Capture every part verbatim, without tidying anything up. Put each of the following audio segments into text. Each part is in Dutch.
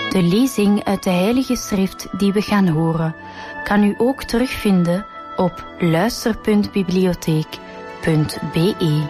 De lezing uit de Heilige Schrift die we gaan horen, kan u ook terugvinden op luister punt bibliotheek punt b e.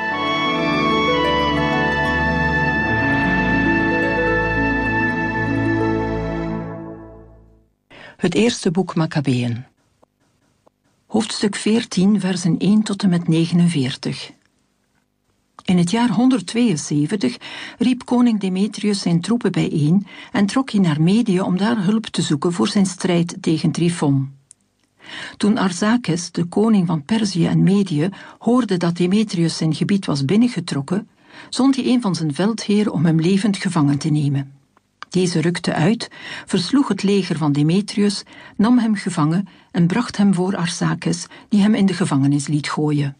Het eerste boek Makkabeeën. Hoofdstuk veertien, versen één tot en met negenenveertig. In het jaar honderdtweeënzeventig riep koning Demetrius zijn troepen bijeen en trok hij naar Medië om daar hulp te zoeken voor zijn strijd tegen Tryfon. Toen Arzakes, de koning van Perzië en Medië, hoorde dat Demetrius zijn gebied was binnengetrokken, zond hij een van zijn veldheren om hem levend gevangen te nemen. Deze rukte uit, versloeg het leger van Demetrius, nam hem gevangen en bracht hem voor Arzakes, die hem in de gevangenis liet gooien.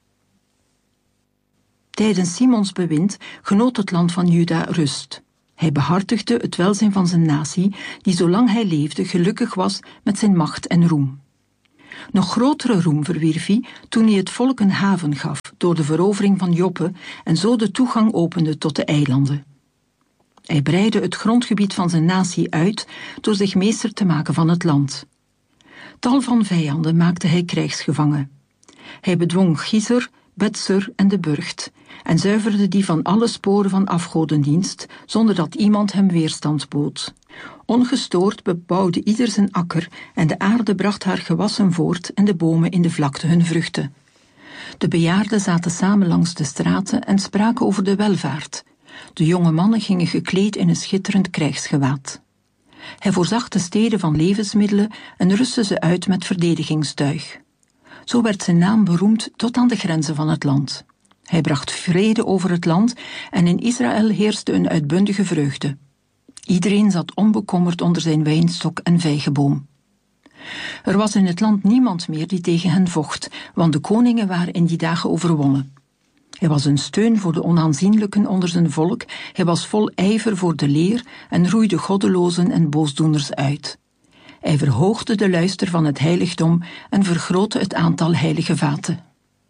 Tijdens Simons bewind genoot het land van Juda rust. Hij behartigde het welzijn van zijn natie, die zolang hij leefde gelukkig was met zijn macht en roem. Nog grotere roem verwierf hij toen hij het volk een haven gaf door de verovering van Joppe en zo de toegang opende tot de eilanden. Hij breidde het grondgebied van zijn natie uit door zich meester te maken van het land. Tal van vijanden maakte hij krijgsgevangen. Hij bedwong Gizer, Betser en de Burgt en zuiverde die van alle sporen van afgodendienst, zonder dat iemand hem weerstand bood. Ongestoord bebouwde ieder zijn akker en de aarde bracht haar gewassen voort en de bomen in de vlakte hun vruchten. De bejaarden zaten samen langs de straten en spraken over de welvaart. De jonge mannen gingen gekleed in een schitterend krijgsgewaad. Hij voorzag de steden van levensmiddelen en rustte ze uit met verdedigingstuig. Zo werd zijn naam beroemd tot aan de grenzen van het land. Hij bracht vrede over het land en in Israël heerste een uitbundige vreugde. Iedereen zat onbekommerd onder zijn wijnstok en vijgenboom. Er was in het land niemand meer die tegen hen vocht, want de koningen waren in die dagen overwonnen. Hij was een steun voor de onaanzienlijken onder zijn volk, hij was vol ijver voor de leer en roeide goddelozen en boosdoeners uit. Hij verhoogde de luister van het heiligdom en vergrootte het aantal heilige vaten.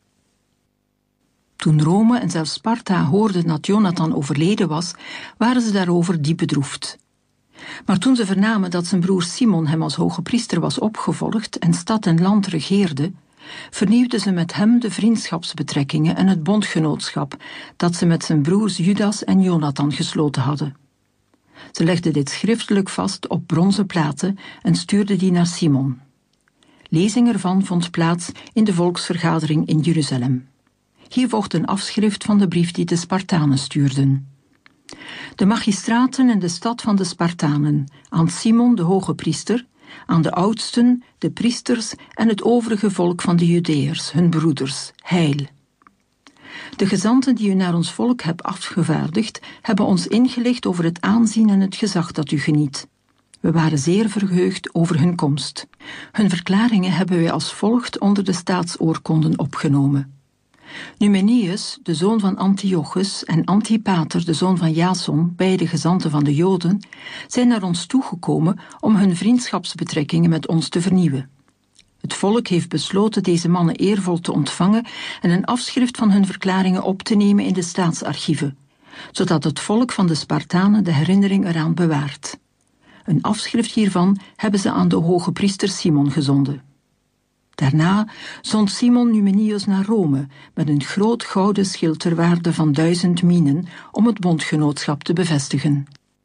Toen Rome en zelfs Sparta hoorden dat Jonathan overleden was, waren ze daarover diep bedroefd. Maar toen ze vernamen dat zijn broer Simon hem als hoge priester was opgevolgd en stad en land regeerde, vernieuwden ze met hem de vriendschapsbetrekkingen en het bondgenootschap dat ze met zijn broers Judas en Jonathan gesloten hadden. Ze legden dit schriftelijk vast op bronzen platen en stuurden die naar Simon. Lezing ervan vond plaats in de volksvergadering in Jeruzalem. Hier volgt een afschrift van de brief die de Spartanen stuurden. De magistraten in de stad van de Spartanen, aan Simon de hoge priester, aan de oudsten, de priesters en het overige volk van de Judeërs, hun broeders, heil. De gezanten die u naar ons volk hebt afgevaardigd, hebben ons ingelicht over het aanzien en het gezag dat u geniet. We waren zeer verheugd over hun komst. Hun verklaringen hebben wij als volgt onder de staatsoorkonden opgenomen. Numenius, de zoon van Antiochus, en Antipater, de zoon van Jason, beide gezanten van de Joden, zijn naar ons toegekomen om hun vriendschapsbetrekkingen met ons te vernieuwen. Het volk heeft besloten deze mannen eervol te ontvangen en een afschrift van hun verklaringen op te nemen in de staatsarchieven, zodat het volk van de Spartanen de herinnering eraan bewaart. Een afschrift hiervan hebben ze aan de hoge priester Simon gezonden. Daarna zond Simon Numenius naar Rome met een groot gouden schild ter waarde van duizend minen om het bondgenootschap te bevestigen.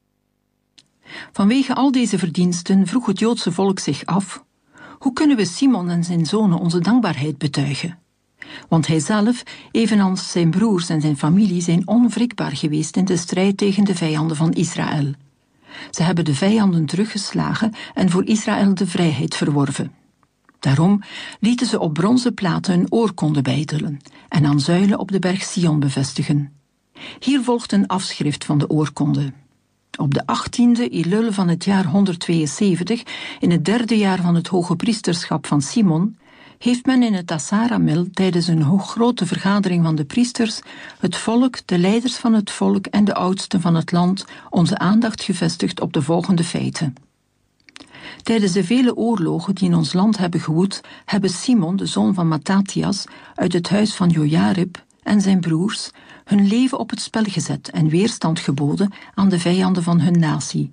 Vanwege al deze verdiensten vroeg het Joodse volk zich af: hoe kunnen we Simon en zijn zonen onze dankbaarheid betuigen? Want hij zelf, evenals zijn broers en zijn familie, zijn onwrikbaar geweest in de strijd tegen de vijanden van Israël. Ze hebben de vijanden teruggeslagen en voor Israël de vrijheid verworven. Daarom lieten ze op bronzen platen een oorkonde beitelen en aan zuilen op de berg Sion bevestigen. Hier volgt een afschrift van de oorkonde. Op de achttiende Elul van het jaar honderdtweeënzeventig, in het derde jaar van het hoge priesterschap van Simon, heeft men in het Asaramel tijdens een grote vergadering van de priesters het volk, de leiders van het volk en de oudsten van het land onze aandacht gevestigd op de volgende feiten. Tijdens de vele oorlogen die in ons land hebben gewoed, hebben Simon, de zoon van Matthias, uit het huis van Jojarib en zijn broers hun leven op het spel gezet en weerstand geboden aan de vijanden van hun natie,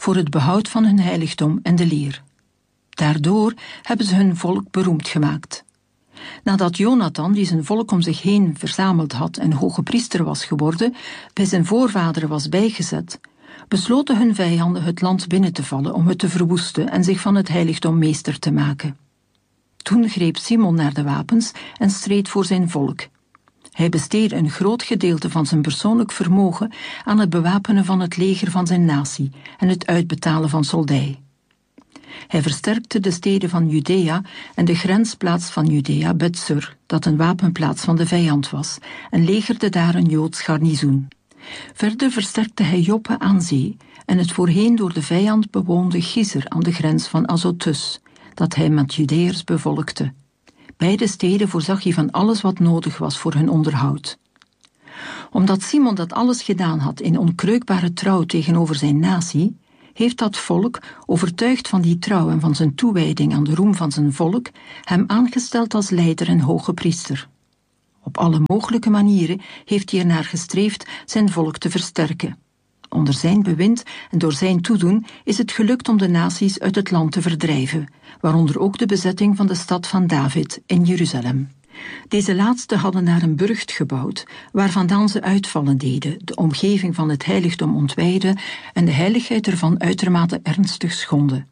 voor het behoud van hun heiligdom en de leer. Daardoor hebben ze hun volk beroemd gemaakt. Nadat Jonathan, die zijn volk om zich heen verzameld had en hoge priester was geworden, bij zijn voorvaderen was bijgezet, besloten hun vijanden het land binnen te vallen om het te verwoesten en zich van het heiligdom meester te maken. Toen greep Simon naar de wapens en streed voor zijn volk. Hij besteedde een groot gedeelte van zijn persoonlijk vermogen aan het bewapenen van het leger van zijn natie en het uitbetalen van soldij. Hij versterkte de steden van Judea en de grensplaats van Judea, Betsur, dat een wapenplaats van de vijand was, en legerde daar een Joods garnizoen. Verder versterkte hij Joppe aan zee en het voorheen door de vijand bewoonde Gizer aan de grens van Azotus, dat hij met Judeërs bevolkte. Beide steden voorzag hij van alles wat nodig was voor hun onderhoud. Omdat Simon dat alles gedaan had in onkreukbare trouw tegenover zijn natie, heeft dat volk, overtuigd van die trouw en van zijn toewijding aan de roem van zijn volk, hem aangesteld als leider en hoge priester. Op alle mogelijke manieren heeft hij ernaar gestreefd zijn volk te versterken. Onder zijn bewind en door zijn toedoen is het gelukt om de naties uit het land te verdrijven, waaronder ook de bezetting van de stad van David in Jeruzalem. Deze laatste hadden daar een burcht gebouwd, waarvandaan ze uitvallen deden, de omgeving van het heiligdom ontwijden en de heiligheid ervan uitermate ernstig schonden.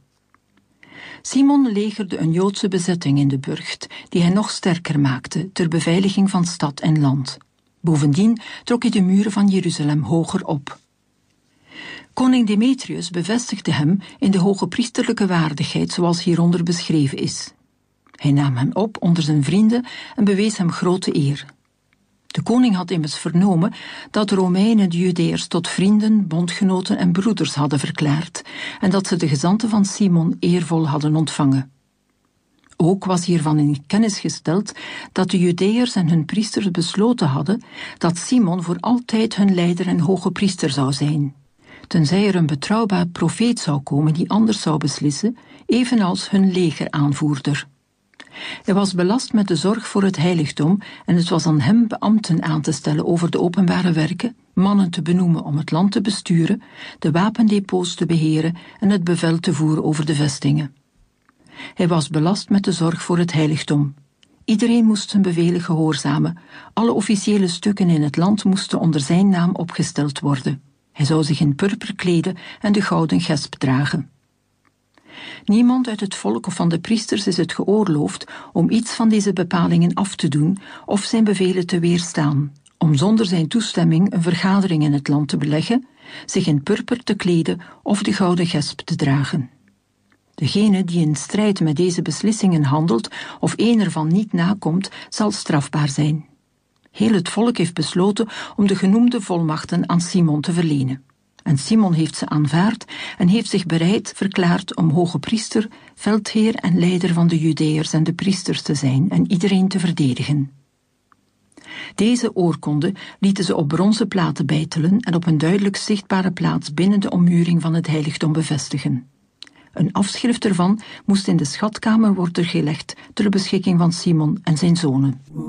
Simon legerde een Joodse bezetting in de burcht, die hij nog sterker maakte ter beveiliging van stad en land. Bovendien trok hij de muren van Jeruzalem hoger op. Koning Demetrius bevestigde hem in de hoge priesterlijke waardigheid zoals hieronder beschreven is. Hij nam hem op onder zijn vrienden en bewees hem grote eer. De koning had immers vernomen dat de Romeinen de Judeërs tot vrienden, bondgenoten en broeders hadden verklaard en dat ze de gezanten van Simon eervol hadden ontvangen. Ook was hiervan in kennis gesteld dat de Judeërs en hun priesters besloten hadden dat Simon voor altijd hun leider en hoge priester zou zijn, tenzij er een betrouwbaar profeet zou komen die anders zou beslissen, evenals hun legeraanvoerder. Hij was belast met de zorg voor het heiligdom en het was aan hem beambten aan te stellen over de openbare werken, mannen te benoemen om het land te besturen, de wapendepots te beheren en het bevel te voeren over de vestingen. Hij was belast met de zorg voor het heiligdom. Iedereen moest zijn bevelen gehoorzamen. Alle officiële stukken in het land moesten onder zijn naam opgesteld worden. Hij zou zich in purper kleden en de gouden gesp dragen. Niemand uit het volk of van de priesters is het geoorloofd om iets van deze bepalingen af te doen of zijn bevelen te weerstaan, om zonder zijn toestemming een vergadering in het land te beleggen, zich in purper te kleden of de gouden gesp te dragen. Degene die in strijd met deze beslissingen handelt of een ervan niet nakomt, zal strafbaar zijn. Heel het volk heeft besloten om de genoemde volmachten aan Simon te verlenen. En Simon heeft ze aanvaard en heeft zich bereid verklaard om hoge priester, veldheer en leider van de Judeërs en de priesters te zijn en iedereen te verdedigen. Deze oorkonde lieten ze op bronzen platen beitelen en op een duidelijk zichtbare plaats binnen de ommuring van het heiligdom bevestigen. Een afschrift ervan moest in de schatkamer worden gelegd ter beschikking van Simon en zijn zonen.